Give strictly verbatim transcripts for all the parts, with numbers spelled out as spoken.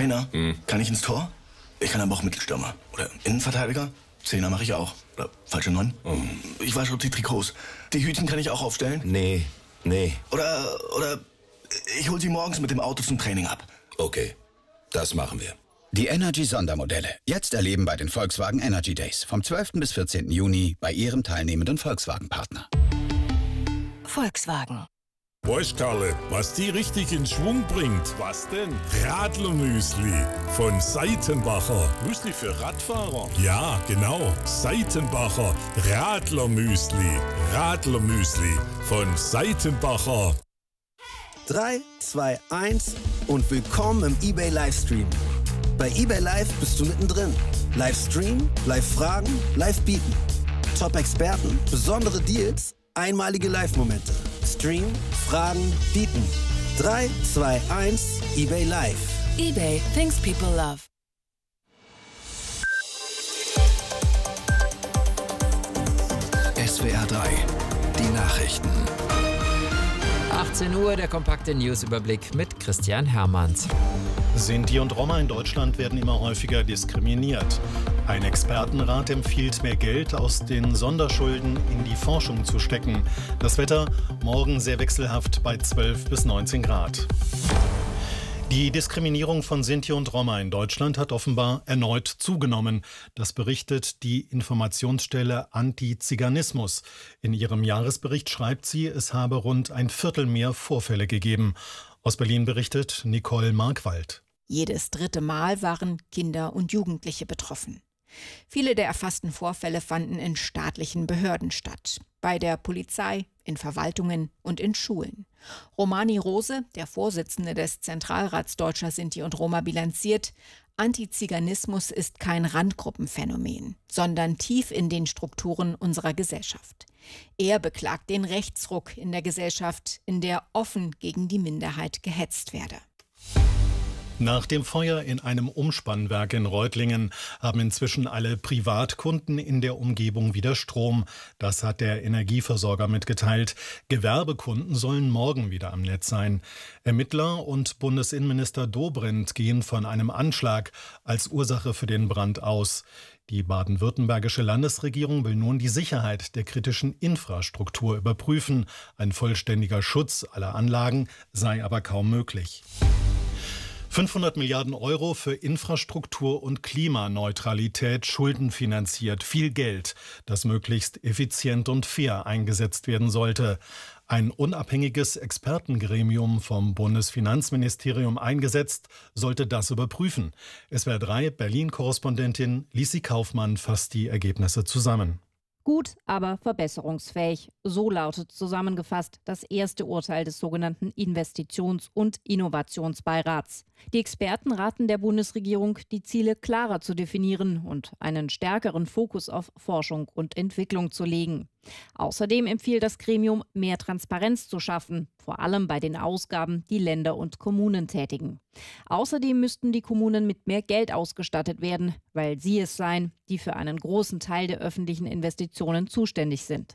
Trainer? Hm. Kann ich ins Tor? Ich kann aber auch Mittelstürmer. Oder Innenverteidiger? Zehner mache ich auch. Oder falsche Neun? Oh. Ich wasche die Trikots. Die Hütchen kann ich auch aufstellen? Nee, nee. Oder, oder ich hol sie morgens mit dem Auto zum Training ab. Okay, das machen wir. Die Energy-Sondermodelle. Jetzt erleben bei den Volkswagen Energy Days. Vom zwölften bis vierzehnten Juni bei Ihrem teilnehmenden Volkswagen-Partner. Volkswagen. Weißt Karle, was die richtig in Schwung bringt? Was denn? Radlermüsli von Seitenbacher. Müsli für Radfahrer? Ja, genau. Seitenbacher Radlermüsli. Radlermüsli von Seitenbacher. drei, zwei, eins und willkommen im eBay Livestream. Bei eBay Live bist du mittendrin. Livestream, Live-Fragen, Live-Bieten. Top-Experten, besondere Deals, einmalige Live-Momente. Stream, Fragen, Bieten. drei, zwei, eins, eBay Live. eBay, things people love. S W R drei, die Nachrichten. achtzehn Uhr, der kompakte Newsüberblick mit Christian Hermanns. Sinti und Roma in Deutschland werden immer häufiger diskriminiert. Ein Expertenrat empfiehlt, mehr Geld aus den Sonderschulden in die Forschung zu stecken. Das Wetter morgen sehr wechselhaft bei zwölf bis neunzehn Grad. Die Diskriminierung von Sinti und Roma in Deutschland hat offenbar erneut zugenommen. Das berichtet die Informationsstelle Antiziganismus. In ihrem Jahresbericht schreibt sie, es habe rund ein Viertel mehr Vorfälle gegeben. Aus Berlin berichtet Nicole Markwald. Jedes dritte Mal waren Kinder und Jugendliche betroffen. Viele der erfassten Vorfälle fanden in staatlichen Behörden statt. Bei der Polizei, in Verwaltungen und in Schulen. Romani Rose, der Vorsitzende des Zentralrats Deutscher Sinti und Roma, bilanziert, Antiziganismus ist kein Randgruppenphänomen, sondern tief in den Strukturen unserer Gesellschaft. Er beklagt den Rechtsruck in der Gesellschaft, in der offen gegen die Minderheit gehetzt werde. Nach dem Feuer in einem Umspannwerk in Reutlingen haben inzwischen alle Privatkunden in der Umgebung wieder Strom. Das hat der Energieversorger mitgeteilt. Gewerbekunden sollen morgen wieder am Netz sein. Ermittler und Bundesinnenminister Dobrindt gehen von einem Anschlag als Ursache für den Brand aus. Die baden-württembergische Landesregierung will nun die Sicherheit der kritischen Infrastruktur überprüfen. Ein vollständiger Schutz aller Anlagen sei aber kaum möglich. fünfhundert Milliarden Euro für Infrastruktur und Klimaneutralität schuldenfinanziert. Viel Geld, das möglichst effizient und fair eingesetzt werden sollte. Ein unabhängiges Expertengremium vom Bundesfinanzministerium eingesetzt, sollte das überprüfen. S W R drei Berlin-Korrespondentin Lisi Kaufmann fasst die Ergebnisse zusammen. Gut, aber verbesserungsfähig. So lautet zusammengefasst das erste Urteil des sogenannten Investitions- und Innovationsbeirats. Die Experten raten der Bundesregierung, die Ziele klarer zu definieren und einen stärkeren Fokus auf Forschung und Entwicklung zu legen. Außerdem empfiehlt das Gremium, mehr Transparenz zu schaffen, vor allem bei den Ausgaben, die Länder und Kommunen tätigen. Außerdem müssten die Kommunen mit mehr Geld ausgestattet werden, weil sie es seien, die für einen großen Teil der öffentlichen Investitionen zuständig sind.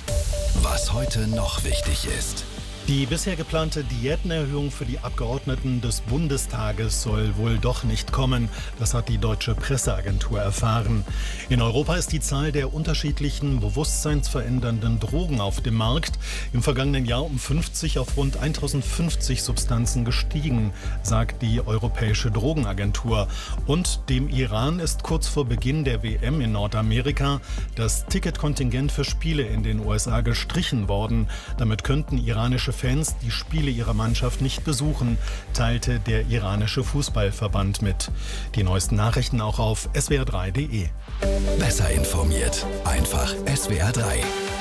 Was heute noch wichtig ist. Die bisher geplante Diätenerhöhung für die Abgeordneten des Bundestages soll wohl doch nicht kommen. Das hat die deutsche Presseagentur erfahren. In Europa ist die Zahl der unterschiedlichen bewusstseinsverändernden Drogen auf dem Markt im vergangenen Jahr um fünfzig auf rund tausendfünfzig Substanzen gestiegen, sagt die Europäische Drogenagentur. Und dem Iran ist kurz vor Beginn der W M in Nordamerika das Ticketkontingent für Spiele in den U S A gestrichen worden. Damit könnten iranische Fans die Spiele ihrer Mannschaft nicht besuchen, teilte der iranische Fußballverband mit. Die neuesten Nachrichten auch auf S W R drei punkt de. Besser informiert. Einfach S W R drei.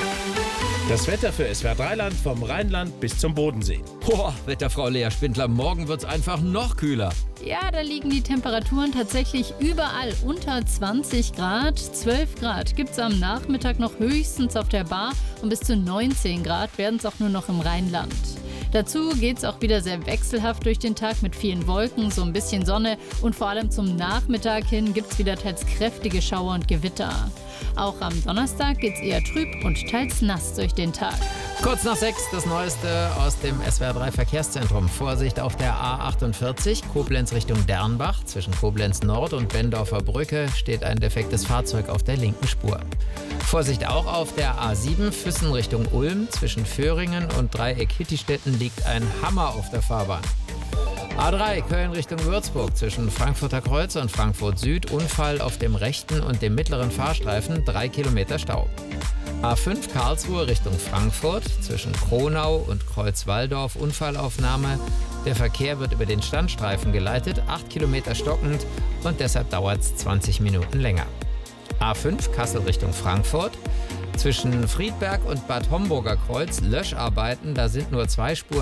Das Wetter für S W R drei Land vom Rheinland bis zum Bodensee. Boah, Wetterfrau Lea Spindler, morgen wird's einfach noch kühler. Ja, da liegen die Temperaturen tatsächlich überall unter zwanzig Grad. zwölf Grad gibt es am Nachmittag noch höchstens auf der Bar und bis zu neunzehn Grad werden es auch nur noch im Rheinland. Dazu geht es auch wieder sehr wechselhaft durch den Tag mit vielen Wolken, so ein bisschen Sonne und vor allem zum Nachmittag hin gibt es wieder teils kräftige Schauer und Gewitter. Auch am Donnerstag geht es eher trüb und teils nass durch den Tag. Kurz nach sechs, das Neueste aus dem S W R drei Verkehrszentrum. Vorsicht auf der A achtundvierzig, Koblenz Richtung Dernbach. Zwischen Koblenz Nord und Bendorfer Brücke steht ein defektes Fahrzeug auf der linken Spur. Vorsicht auch auf der A sieben, Füssen Richtung Ulm. Zwischen Föhringen und Dreieck-Hittistetten liegt ein Hammer auf der Fahrbahn. A drei, Köln Richtung Würzburg. Zwischen Frankfurter Kreuz und Frankfurt Süd Unfall auf dem rechten und dem mittleren Fahrstreifen, drei Kilometer Stau. A fünf, Karlsruhe Richtung Frankfurt. Zwischen Kronau und Kreuz-Walldorf Unfallaufnahme. Der Verkehr wird über den Standstreifen geleitet, acht Kilometer stockend und deshalb dauert es zwanzig Minuten länger. A fünf, Kassel Richtung Frankfurt. Zwischen Friedberg und Bad Homburger Kreuz Löscharbeiten, da sind nur zwei Spuren